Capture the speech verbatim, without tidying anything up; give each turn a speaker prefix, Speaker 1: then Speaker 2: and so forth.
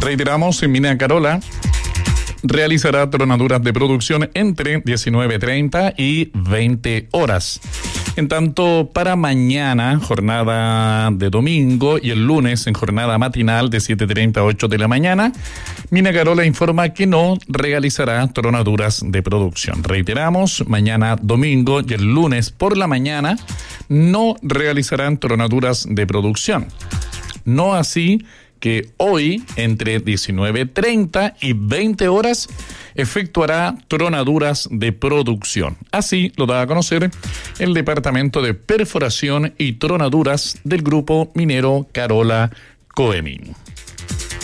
Speaker 1: Reiteramos, en Mina Carola realizará tronaduras de producción entre diecinueve treinta y veinte horas. En tanto, para mañana, jornada de domingo, y el lunes en jornada matinal de siete treinta a ocho de la mañana, Mina Carola informa que no realizará tronaduras de producción. Reiteramos, mañana domingo y el lunes por la mañana no realizarán tronaduras de producción. No así que hoy, entre diecinueve treinta y veinte horas, efectuará tronaduras de producción. Así lo da a conocer el Departamento de Perforación y Tronaduras del Grupo Minero Carola Coemin.